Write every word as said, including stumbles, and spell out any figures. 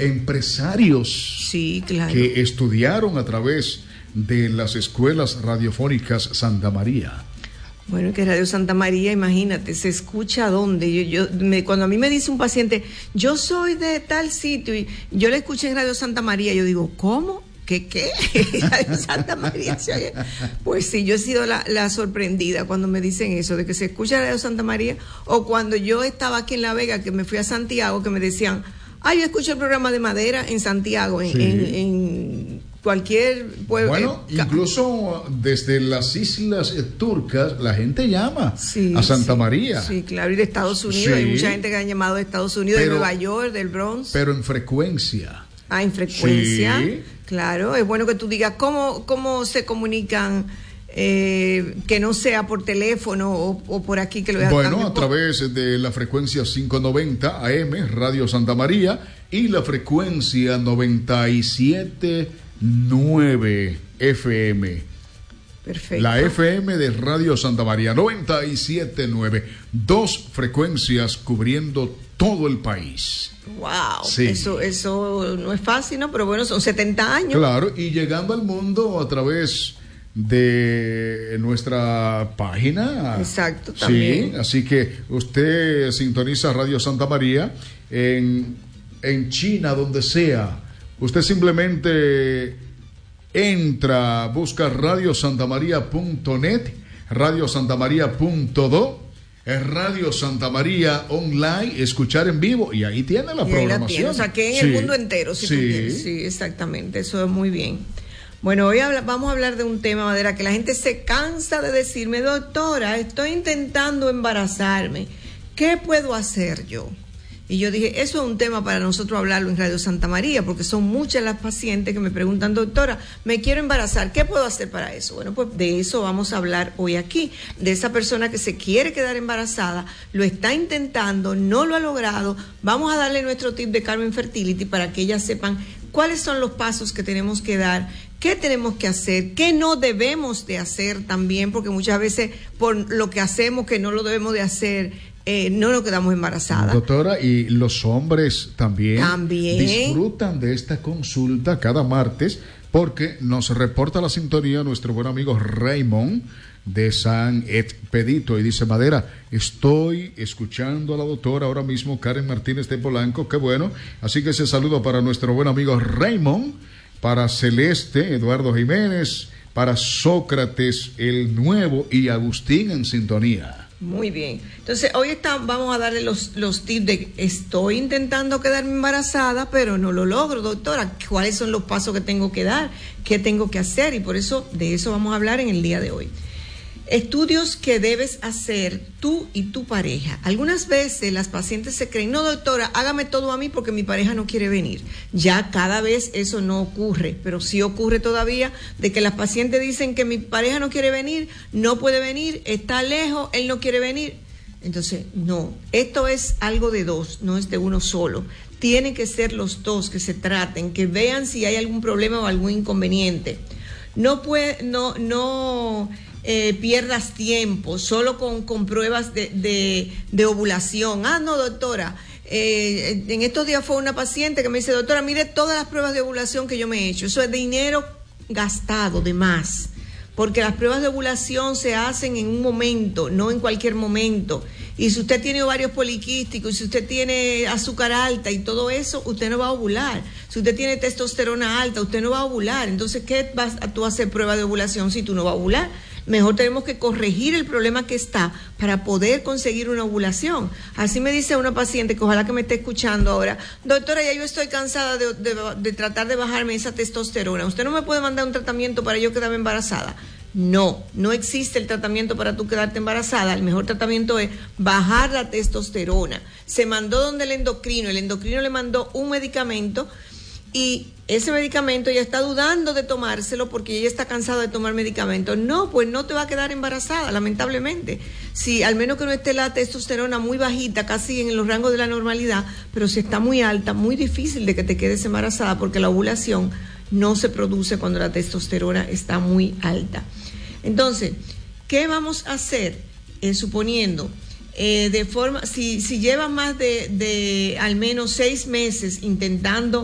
empresarios sí, claro. que estudiaron a través de las escuelas radiofónicas Santa María. Bueno, que Radio Santa María, imagínate, se escucha dónde. Yo, yo, me, cuando a mí me dice un paciente, yo soy de tal sitio, y yo le escuché en Radio Santa María, yo digo, ¿cómo? ¿Qué qué? Radio Santa María se oye. Pues sí, yo he sido la, la sorprendida cuando me dicen eso, de que se escucha Radio Santa María, o cuando yo estaba aquí en La Vega, que me fui a Santiago, que me decían, ay, yo escucho el programa de Madera en Santiago, en, sí. en, en cualquier pueblo. Bueno, eh, incluso desde las islas turcas la gente llama sí, a Santa sí, María. Sí, claro, y de Estados Unidos, sí. Hay mucha gente que han llamado de Estados Unidos, pero, de Nueva York, del Bronx. Pero en frecuencia. Ah, en frecuencia. Sí. Claro, es bueno que tú digas cómo, cómo se comunican, eh, que no sea por teléfono o, o por aquí que lo vean. Bueno, a través de la frecuencia quinientos noventa A M, Radio Santa María, y la frecuencia noventa y siete punto nueve F M. Perfecto. La F M de Radio Santa María, noventa y siete punto nueve. Dos frecuencias cubriendo todo el país. Wow, sí. eso, eso no es fácil, ¿no? Pero bueno, son setenta años. Claro, y llegando al mundo a través de nuestra página. Exacto, también. Sí, así que usted sintoniza Radio Santa María en, en China, donde sea. Usted simplemente entra, busca radio santa maría punto net, radio santa maría punto do, Radio Santa María Online, escuchar en vivo, y ahí tiene la y programación. Ahí la tiene, o sea, que en sí, el mundo entero, si sí. tú quieres. Sí, exactamente, eso es muy bien. Bueno, hoy habla, vamos a hablar de un tema, Madera, que la gente se cansa de decirme, doctora, estoy intentando embarazarme, ¿qué puedo hacer yo? Y yo dije, eso es un tema para nosotros hablarlo en Radio Santa María, porque son muchas las pacientes que me preguntan, doctora, me quiero embarazar, ¿qué puedo hacer para eso? Bueno, pues de eso vamos a hablar hoy aquí, de esa persona que se quiere quedar embarazada, lo está intentando, no lo ha logrado. Vamos a darle nuestro tip de Carmen Fertility para que ellas sepan cuáles son los pasos que tenemos que dar, qué tenemos que hacer, qué no debemos de hacer también, porque muchas veces por lo que hacemos que no lo debemos de hacer, Eh, no nos quedamos embarazadas. Doctora, y los hombres también, también disfrutan de esta consulta cada martes, porque nos reporta la sintonía nuestro buen amigo Raymond de San Expedito, y dice, Madera, estoy escuchando a la doctora ahora mismo, Karen Martínez de Polanco, qué bueno. Así que ese saludo para nuestro buen amigo Raymond, para Celeste, Eduardo Jiménez, para Sócrates el Nuevo y Agustín en sintonía. Muy bien. Entonces, hoy está, vamos a darle los, los tips de estoy intentando quedarme embarazada, pero no lo logro, doctora. ¿Cuáles son los pasos que tengo que dar? ¿Qué tengo que hacer? Y por eso, de eso vamos a hablar en el día de hoy. Estudios que debes hacer tú y tu pareja. Algunas veces las pacientes se creen, no doctora, hágame todo a mí porque mi pareja no quiere venir. Ya cada vez eso no ocurre, pero sí ocurre todavía de que las pacientes dicen que mi pareja no quiere venir, no puede venir, está lejos, él no quiere venir. Entonces, no, esto es algo de dos, no es de uno solo. Tienen que ser los dos que se traten, que vean si hay algún problema o algún inconveniente. No puede, no, no... Eh, pierdas tiempo solo con, con pruebas de, de, de ovulación. Ah, no, doctora, eh, en estos días fue una paciente que me dice, doctora, mire todas las pruebas de ovulación que yo me he hecho. Eso es dinero gastado de más, porque las pruebas de ovulación se hacen en un momento, no en cualquier momento. Y si usted tiene ovarios poliquísticos, y si usted tiene azúcar alta y todo eso, usted no va a ovular. Si usted tiene testosterona alta, usted no va a ovular. Entonces, ¿qué vas a tú hacer prueba de ovulación si tú no vas a ovular? Mejor tenemos que corregir el problema que está para poder conseguir una ovulación. Así me dice una paciente que ojalá que me esté escuchando ahora, doctora, ya yo estoy cansada de, de, de tratar de bajarme esa testosterona. ¿Usted no me puede mandar un tratamiento para yo quedarme embarazada? No, no existe el tratamiento para tú quedarte embarazada. El mejor tratamiento es bajar la testosterona. Se mandó donde el endocrino, el endocrino le mandó un medicamento y ese medicamento ella está dudando de tomárselo porque ella está cansada de tomar medicamentos. No, pues no te va a quedar embarazada, lamentablemente. Si al menos que no esté la testosterona muy bajita, casi en los rangos de la normalidad, pero si está muy alta, muy difícil de que te quedes embarazada porque la ovulación no se produce cuando la testosterona está muy alta. Entonces, ¿qué vamos a hacer? Eh, suponiendo, eh, de forma, si, si lleva más de, de al menos seis meses intentando